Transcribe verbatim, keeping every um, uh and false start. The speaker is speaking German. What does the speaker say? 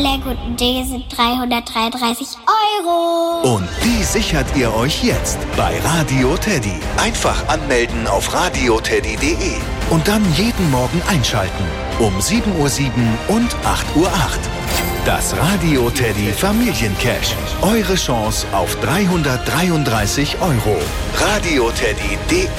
aller guten Dinge sind dreihundertdreiunddreißig Euro. Und die sichert ihr euch jetzt bei Radio Teddy. Einfach anmelden auf radioteddy punkt de und dann jeden Morgen einschalten. Um sieben Uhr sieben und acht Uhr acht. Das Radio Teddy Familiencash. Eure Chance auf dreihundertdreiunddreißig Euro. radioteddy punkt de